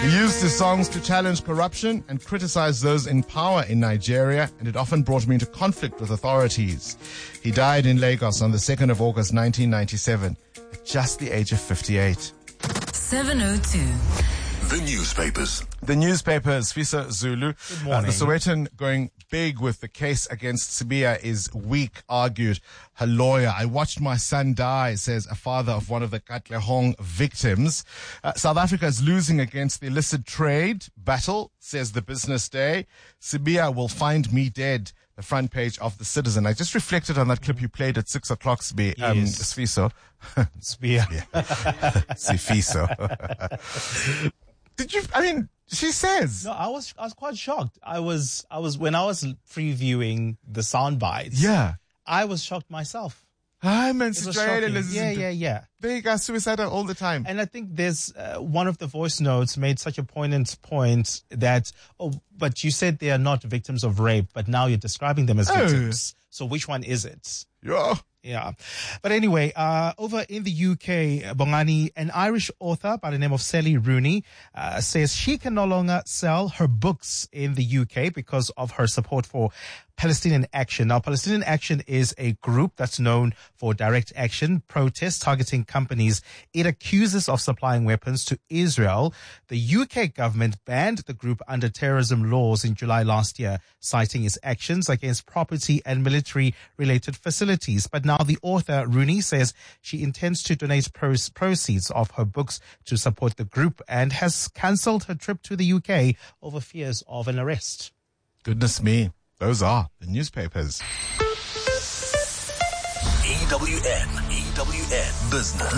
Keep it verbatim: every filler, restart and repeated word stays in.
He used his songs to challenge corruption and criticize those in power in Nigeria, and it often brought him into conflict with authorities. He died in Lagos on the second of August nineteen ninety-seven at just the age of fifty-eight. seven oh two. The newspapers. The newspapers, Fisa Zulu. Good morning. Uh, the Sowetan going big with the case against Sibiya is weak, argued her lawyer. I watched my son die, says a father of one of the Katlehong victims. Uh, South Africa is losing against the illicit trade battle, says the Business Day. Sibiya will find me dead. The front page of The Citizen. I just reflected on that clip you played at six o'clock, Sbi, um, Yes. Sfiso. Spear. Sifiso. Did you, I mean, she says. No, I was I was quite shocked. I was I was when I was previewing the sound bites. Yeah. I was shocked myself. Hi, man. It was shocking. Yeah, yeah, yeah. They got suicidal all the time. And I think there's uh, one of the voice notes made such a poignant point that, oh, but you said they are not victims of rape, but now you're describing them as Oh. victims. So which one is it? Yeah. Yeah. But anyway, uh, over in the U K, Bongani, an Irish author by the name of Sally Rooney, uh, says she can no longer sell her books in the U K because of her support for Palestinian Action. Now, Palestinian Action is a group that's known for direct action protests targeting companies it accuses of supplying weapons to Israel. The U K government banned the group under terrorism laws in July last year, citing its actions against property and military-related facilities. But now the author, Rooney, says she intends to donate pros- proceeds of her books to support the group and has cancelled her trip to the U K over fears of an arrest. Goodness me. Those are the newspapers. E W N, E W N Business.